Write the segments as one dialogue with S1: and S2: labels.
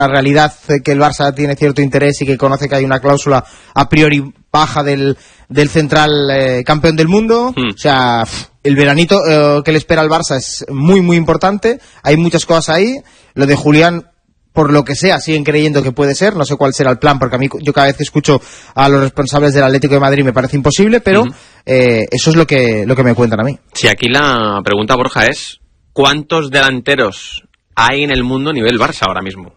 S1: la realidad que el Barça tiene cierto interés y que conoce que hay una cláusula a priori baja del central campeón del mundo. O sea, el veranito que le espera al Barça es muy, muy importante. Hay muchas cosas ahí. Lo de Julián, por lo que sea, siguen creyendo que puede ser. No sé cuál será el plan, porque a mí, yo cada vez que escucho a los responsables del Atlético de Madrid me parece imposible, pero eso es lo que me cuentan a mí.
S2: Sí, aquí la pregunta, Borja, es ¿cuántos delanteros hay en el mundo a nivel Barça ahora mismo?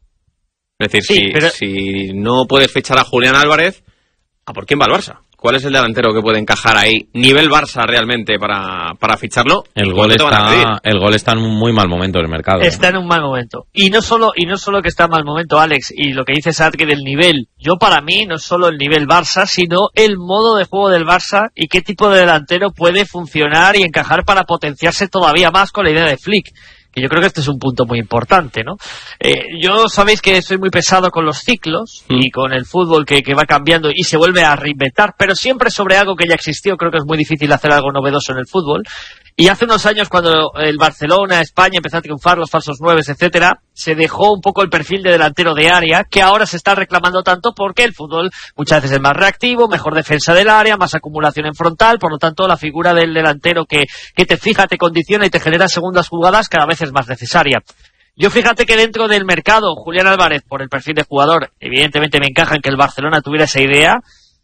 S2: Es decir, si no puedes fichar a Julián Álvarez, ¿a por quién va el Barça? ¿Cuál es el delantero que puede encajar ahí, nivel Barça realmente, para ficharlo?
S3: El gol está en un muy mal momento del mercado.
S4: Está en un mal momento. Y no solo que está en mal momento, Alex, y lo que dice Sadke del nivel. Yo, para mí, no es solo el nivel Barça, sino el modo de juego del Barça y qué tipo de delantero puede funcionar y encajar para potenciarse todavía más con la idea de Flick. Que yo creo que este es un punto muy importante, ¿no? Yo sabéis que soy muy pesado con los ciclos y con el fútbol que va cambiando y se vuelve a reinventar, pero siempre sobre algo que ya existió. Creo que es muy difícil hacer algo novedoso en el fútbol. Y hace unos años, cuando el Barcelona, España empezó a triunfar, los falsos nueves, etcétera, se dejó un poco el perfil de delantero de área, que ahora se está reclamando tanto porque el fútbol muchas veces es más reactivo, mejor defensa del área, más acumulación en frontal, por lo tanto la figura del delantero que te fija, te condiciona y te genera segundas jugadas cada vez es más necesaria. Yo fíjate que dentro del mercado, Julián Álvarez, por el perfil de jugador, evidentemente me encaja en que el Barcelona tuviera esa idea.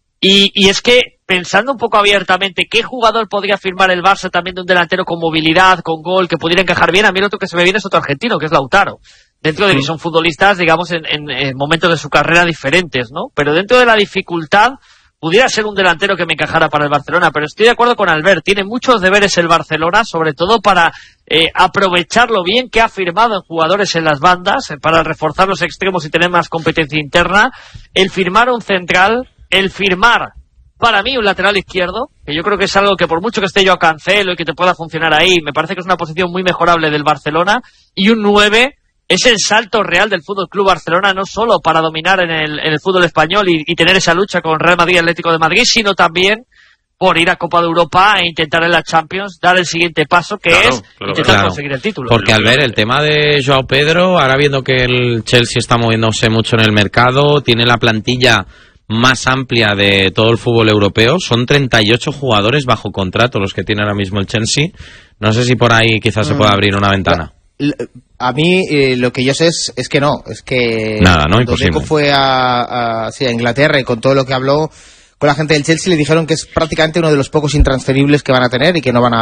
S4: Y es que, pensando un poco abiertamente, ¿qué jugador podría firmar el Barça también de un delantero con movilidad, con gol, que pudiera encajar bien? A mí el otro que se me viene es otro argentino, que es Lautaro. Dentro de que son futbolistas, digamos, en momentos de su carrera diferentes, ¿no? Pero dentro de la dificultad, pudiera ser un delantero que me encajara para el Barcelona. Pero estoy de acuerdo con Albert, tiene muchos deberes el Barcelona, sobre todo para aprovechar lo bien que ha firmado en jugadores en las bandas, para reforzar los extremos y tener más competencia interna. El firmar un central, el firmar, para mí, un lateral izquierdo, que yo creo que es algo que por mucho que esté yo a Cancelo y que te pueda funcionar ahí, me parece que es una posición muy mejorable del Barcelona, y un 9 es el salto real del Fútbol Club Barcelona, no solo para dominar en el fútbol español y tener esa lucha con Real Madrid y Atlético de Madrid, sino también por ir a Copa de Europa e intentar en la Champions dar el siguiente paso, que es intentar conseguir el título.
S3: Porque al ver el tema de Joao Pedro, ahora viendo que el Chelsea está moviéndose mucho en el mercado, tiene la plantilla más amplia de todo el fútbol europeo, son 38 jugadores bajo contrato los que tiene ahora mismo el Chelsea. No sé si por ahí quizás se pueda abrir una ventana.
S1: A mí lo que yo sé es que no, es que
S3: nada, ¿no? Imposible.
S1: Deco fue a Inglaterra y con todo lo que habló con la gente del Chelsea le dijeron que es prácticamente uno de los pocos intransferibles que van a tener y que no van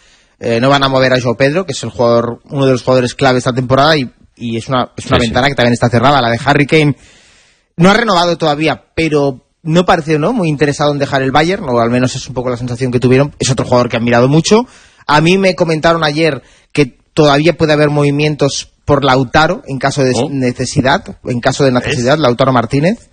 S1: a mover a Joao Pedro, que es uno de los jugadores clave esta temporada y es una ventana que también está cerrada. La de Harry Kane no ha renovado todavía, pero no parece muy interesado en dejar el Bayern, o al menos es un poco la sensación que tuvieron. Es otro jugador que han mirado mucho. A mí me comentaron ayer que todavía puede haber movimientos por Lautaro en caso de necesidad, Lautaro Martínez,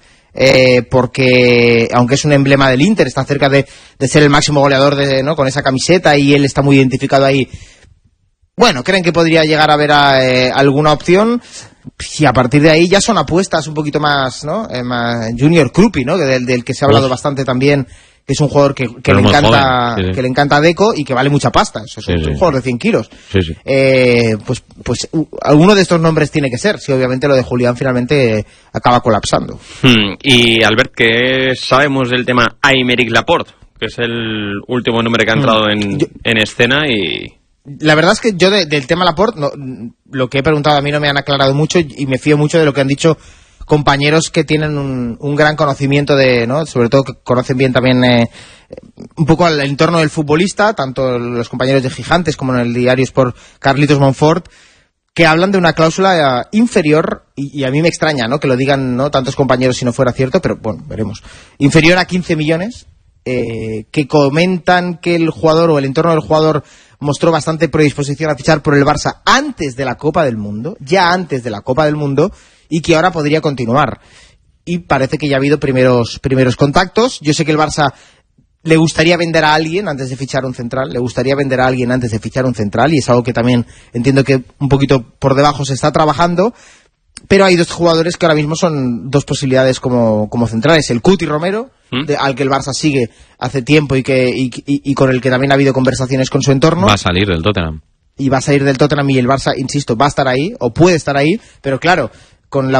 S1: porque aunque es un emblema del Inter, está cerca de ser el máximo goleador con esa camiseta y él está muy identificado ahí. Bueno, creen que podría llegar a haber alguna opción. Y a partir de ahí ya son apuestas un poquito más, más Junior Krupi, ¿no? Del que se ha hablado bastante también, que es un jugador que le encanta, joven, que le encanta a Deco y que vale mucha pasta. Es un jugador de 100 kilos. Pues alguno de estos nombres tiene que ser, si obviamente lo de Julián finalmente acaba colapsando.
S2: Y Albert, ¿qué sabemos del tema Aymeric Laporte? Que es el último nombre que ha entrado en escena y...
S1: La verdad es que yo del tema Laporte, lo que he preguntado a mí no me han aclarado mucho y me fío mucho de lo que han dicho compañeros que tienen un gran conocimiento sobre todo que conocen bien también un poco el entorno del futbolista, tanto los compañeros de Gigantes como en el diario Sport, Carlitos Monfort, que hablan de una cláusula inferior, y a mí me extraña que lo digan tantos compañeros si no fuera cierto, pero bueno, veremos, inferior a 15 millones, que comentan que el jugador o el entorno del jugador mostró bastante predisposición a fichar por el Barça antes de la Copa del Mundo, y que ahora podría continuar. Y parece que ya ha habido primeros contactos. Yo sé que el Barça le gustaría vender a alguien antes de fichar un central, y es algo que también entiendo que un poquito por debajo se está trabajando. Pero hay dos jugadores que ahora mismo son dos posibilidades como centrales. El Cuti Romero, al que el Barça sigue hace tiempo y con el que también ha habido conversaciones con su entorno.
S3: Va a salir del Tottenham.
S1: Y el Barça, insisto, va a estar ahí, o puede estar ahí, pero claro, con